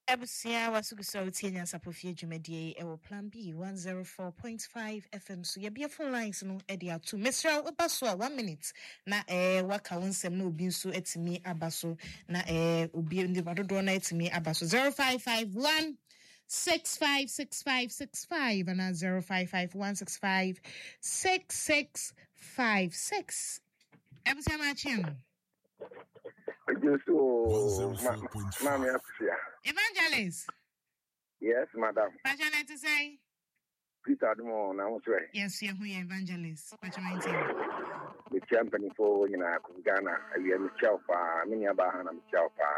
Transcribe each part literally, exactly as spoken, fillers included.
Ebusia wasugusa utienya sapofie dwumadie e wo plan B one oh four point five F M so ye be phone lines no e dia to Misra obaso a one minute na eh waka wonsem na obi nso etimi abaso na eh obi ndi badodo na etimi abaso zero five five one six five six five six five and zero five five one six five six six five six. Ebusia machin Evangelist. Yes, madam. Passionate to say? Peter Admo, now say. Yes, you're who evangelist. Passionate. The champion for you know Ghana. I am Chalpa, Miniaba, and I'm Chalpa.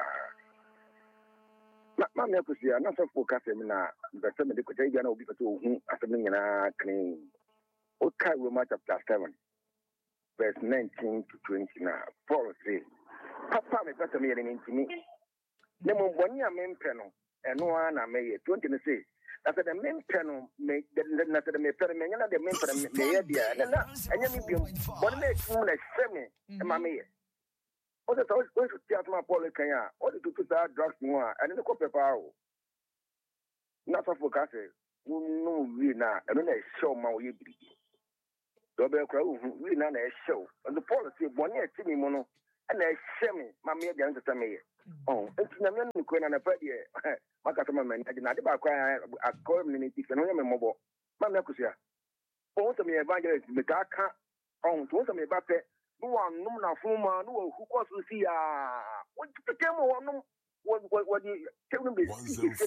Mamma Kusia, not so focused in the seven the Cotagan will be for two as a million clean. Okay, we might have seven, verse nineteen to twenty now. Paul say, Papa, me better me into me. Nemo one year men panel, and no one I may twenty say. After the men panel make the not the men panel, the men panel, the idea, and then you one makes one like semi, and my mayor. All the toys going to tear my polycania, all the two that drugs more, and the copper power. Not for focus, no, we now, and then I show my way. Double crow, we now a show, and the policy one year to me mono, and I semi, my mayor, the answer. Oh, it's not a queen and a pretty. My customer man, I did not about cry a community and only mobile. Mamacusia. Both of me evangelist, the Gaka, on to me about it. No one, no one, Fuma, no who was to see. Ah, what the camera one? What what you tell me? No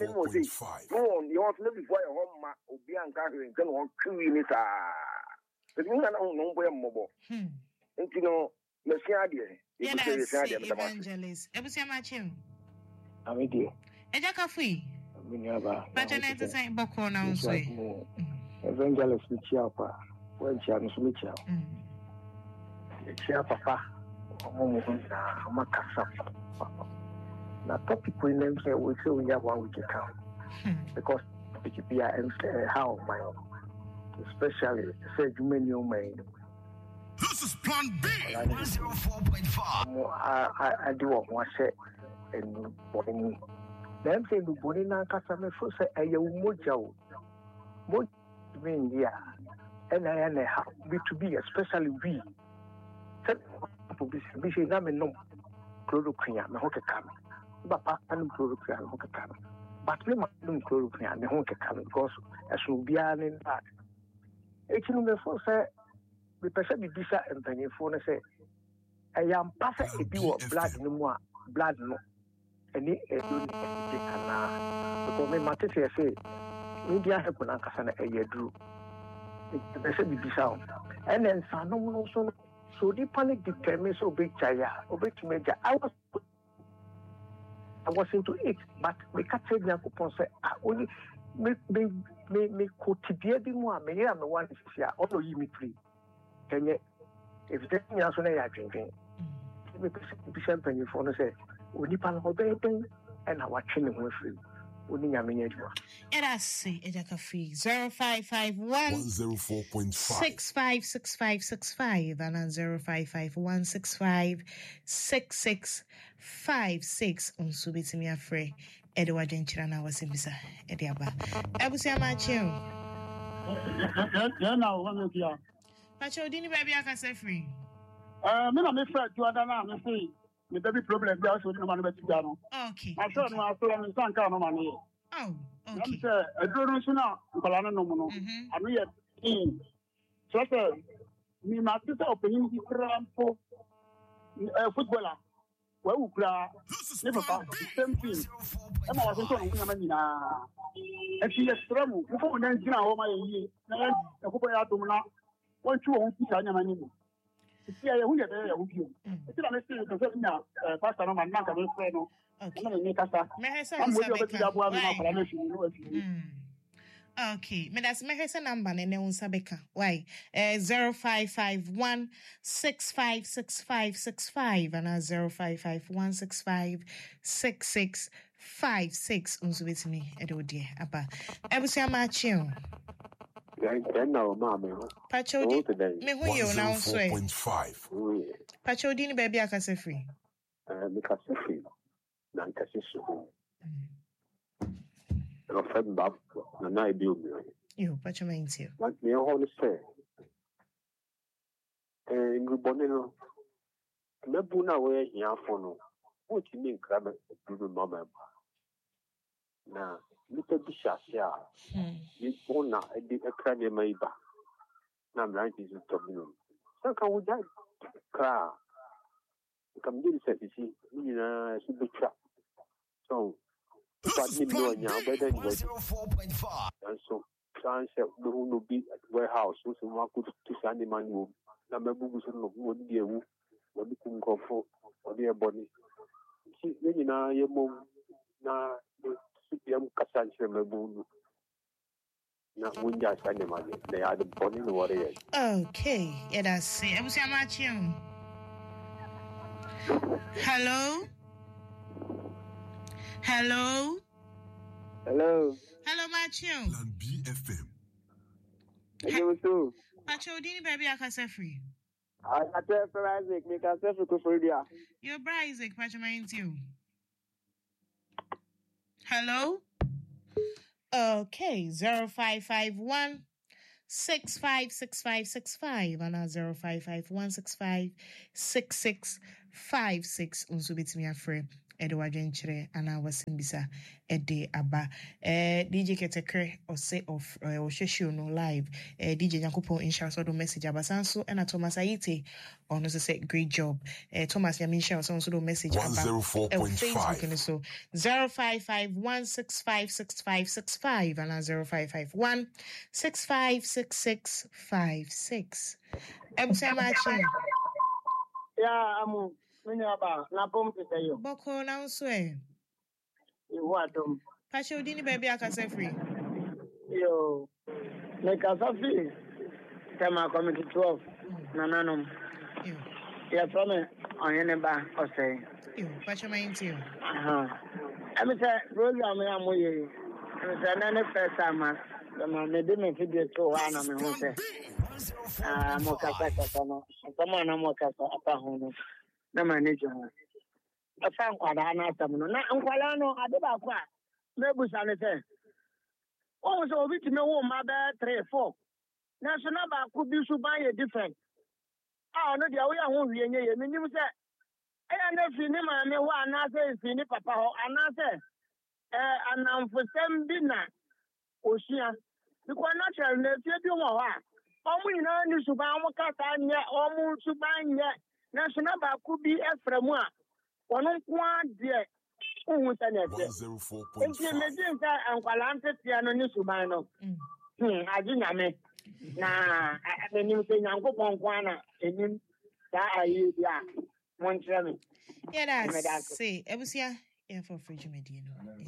one, you want to live before your home, Obianca, and can one queen is ah. The woman on no way mobile. Hm. And you know, Messiah. Yes, evangelist. Ebusia machin. Amidi. Eja kafui. Minyaba. Passionate to say boko na unso. Evangelist Michiapa. When she and Michia. Chia papa. Omo na amakasa. Na topic we name say we say we have one week account. Because P P P and how my especially say Jumenio main. This is Plan B one oh four point five. I I do what I say and body. Them say the body na kasa me for say aye moja o. Mo mean yeah. And I and how we to be especially we. Said to be be say na me no chloroquine me ho keka me. Papa anu chloroquine ho keka me. But me ma no chloroquine me ho keka me because esu bia ne that. Echi no me for say the person be bisa empany for no say I am perfect if you blood no more blood no any e do kana because me mate say India help na kasa na e yadru the person be bisa and then sa no no so so the panic determines so big chaya obet meja I was I was into it but we can't say na ko say only me me me me quotidien bi mu a me ya me wan fia ono yi mi free Kenya, if they are so they are drinking, we be champagne for no say, we pan obeying and our watching with free. Only Yamina. And I see Edaka free zero five five one zero four point five six five six five six five and zero five five one six five six six five six on Subitimia free. Edward Jenchana was in Missa Ediaba. Ebusia Machu. Yeah, now one of you. Pacho dini baby aka say free. Uh me na me friend you ada na me say me baby problem bi aso no man be tiga no. Okay. I saw no aso me san ka no man ye. Oh, okay. I'm say aduro so na nkola no no no. Anu ye team. So say me ma ti say opinion di krampo eh footballer. Wa ukra ne papa same thing. E ma wa so no nyama nyina. E ti extreme. Mo fo na ngina ho ma ye. Na e ko ya dum na one two on pizza nyama nyimo. Iti ya hu ye be ya hu bio. Iti na me say ko say nya pastor no man na ka be say no. Na me kasa. Me hesa number. Okay, me that's me hesa number ne ne unsa beka. Why? Eh zero five five one six five six five six five and zero five five one six five six six five six unso betimi e do die aba. Ebusia ma chiu. Then now, mama. Pacho di me hu you now so e. Pacho di ni baby aka se free. Eh me ka se free. Na nka se so. friend Bob, and I do. You, but you mean to. Like me, all the same. And good bonino. Mebuna way here for no. What you mean, crab? Mama. Now, little bisha, yeah. You own a crab in my back. Now, I'm right to stop you. So, can we die? Car. Come do the see, you know, it's a big trap. So, This is Plan B one oh four point five. And so, sunset will be at warehouse, so one could to send the man room. Number books would be a woo, what you can go for, or their body. See, you know, your mom, now, the young Cassanche, my boo. Now, when you send the money, they are the body warrior. Okay, yeah, that's it. I was saying, Matthew. Hello? Hello? Hello. Hello, Matthew. Plan B F M. Hello, too. Matthew, didn't baby I can say free. I tell for Isaac, make us a for Frida. Your brother Isaac, Matthew, mind you. Hello? Okay, zero five five one six five six five six five and now zero five five one six five six six five six. Unso bit me afraid. Edward Genchere and I was in Bisa Ede Aba. D J Ketekre or say of or Sheshu no live. D J Yankupo in Shao do message Abasanso and a Thomas Aite on also say great job. Thomas Yamisha also do message one oh four point five. Facebook so zero five five one six five six five six five and zero five five one six five six six five six. Ebusa Yeah, I'm Minaba, Napom to say you. Boko now swear. You want them? Pacho dini baby I can say free. Yo, make us a fee. Tema committee twelve. Nananum. You. Yeah, from me on any bar or say. You. Pacho mind you. Uh huh. I'm a program. I'm with you. I'm a first time. I'm a didn't figure to one. I'm a home. Ah, Mokasa, someone I'm Mokasa upper home. No manager. A fan quadana, someone. Not Unqualano, Adabaqua. Mebus and a ten. Also, we can know my bad three, four. National Bank could be so buy a different. Oh, no, the way I won't be in your minimum. I never see him and one answer, see Papa, and answer. And I'm for some dinner. Ocean. Because natural, if you want. Omu ina ni suba omu kata nye omu suba nye national ba kubi efremu a wono kwa de ohun tane de one oh four point five. enti me din sa ankwala ntetia no ni suba no hm agi nyame na abenim se nyankopon kwa na enim da ayi dia montre me yeah that's see ebusia yeah for free media no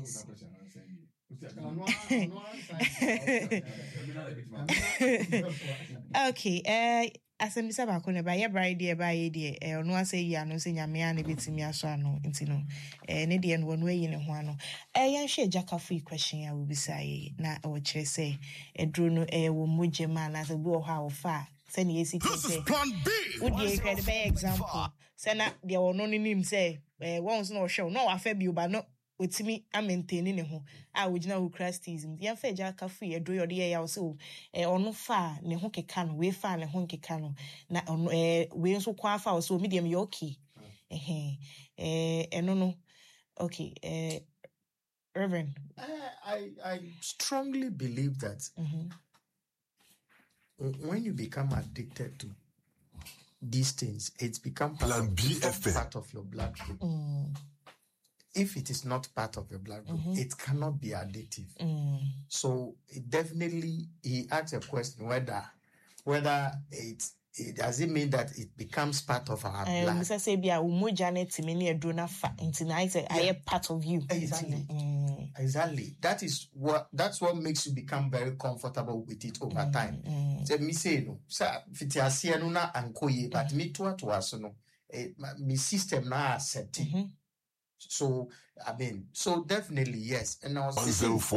okay, uh, as I'm saying, I'm buy a bride dear by idea. Eh, no, I say ya no say ya me and bit me as no intino. Eh, Nedi and one way in a one. Eh, I share Jack a free question. I will be say na or say a drone eh will muje man as a blow how far. Send ye see This is Plan B. would ye credit by example. Send up the or no name say, eh, once no show, no, I feb you, but no. With me, I'm maintaining home. I would now crastism. The affair Jack a free, a do your dear also. Eh, or no far, ne honky cano, we fan a honky cano. Na on eh, we so quafa so medium yoki. Eh, eh, eh, no, no. Okay, eh, Reverend. Uh, I, I strongly believe that mm-hmm. when you become addicted to these things, it's become part, Plan of, B F M. part of your blood group. Mm. If it is not part of your blood group, mm-hmm. it cannot be addictive. Mm. So it definitely, he asked a question whether whether it, it does it mean that it becomes part of our blood. Um, say be a umojanet to many a donor fat into I say I am part of you. Exactly. Mm. Exactly. That is what that's what makes you become very comfortable with it over mm. time. Mm. So me say no, sir, fitiasia no na ankoye, but me to to us no. My system na accept it. Mm-hmm. So, I mean, so definitely, yes. And I was one oh four